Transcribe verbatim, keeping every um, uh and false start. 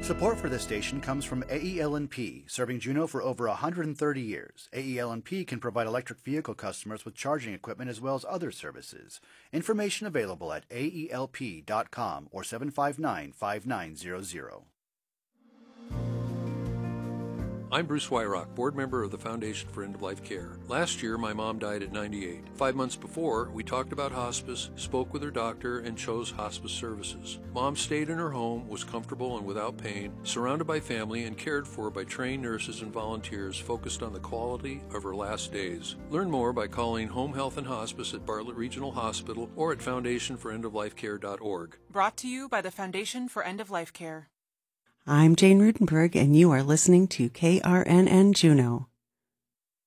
Support for this station comes from A E L and P, serving Juneau for over one hundred thirty years. A E L and P can provide electric vehicle customers with charging equipment as well as other services. Information available at A E L P dot com or seven five nine, five nine zero zero. I'm Bruce Wyrock, board member of the Foundation for End-of-Life Care. Last year, my mom died at ninety-eight. Five months before, we talked about hospice, spoke with her doctor, and chose hospice services. Mom stayed in her home, was comfortable and without pain, surrounded by family and cared for by trained nurses and volunteers focused on the quality of her last days. Learn more by calling Home Health and Hospice at Bartlett Regional Hospital or at foundation for end of life care dot org. Brought to you by the Foundation for End-of-Life Care. I'm Jane Rudenberg, and you are listening to K R N N Juneau.